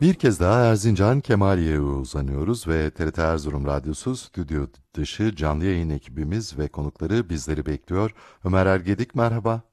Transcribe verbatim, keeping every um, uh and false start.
Bir kez daha Erzincan Kemaliye'ye uzanıyoruz ve T R T Erzurum Radyosu stüdyo dışı canlı yayın ekibimiz ve konukları bizleri bekliyor. Ömer Ergedik merhaba.